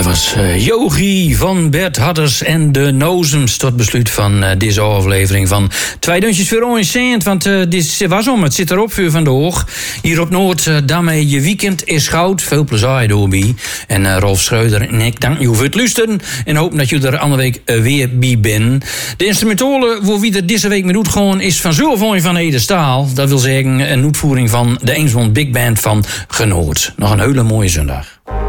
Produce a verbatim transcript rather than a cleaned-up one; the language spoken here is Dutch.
Dat was uh, Yogi van Bert Hatters en de Nozems tot besluit van uh, deze aflevering van Twee Deuntjes voor Oorcent. Want uh, dit was om, het zit erop voor vandaag. Hier op Noord, uh, daarmee je weekend is goud. Veel plezier doorbij. En uh, Rolf Schreuder en ik dank je voor het luisteren. En hoop dat je er andere week uh, weer bij bent. De instrumentale voor wie er deze week mee doet gewoon is van Zulvoin van Ede Staal. Dat wil zeggen een uitvoering van de Eensmond Big Band van Genoord. Nog een hele mooie zondag.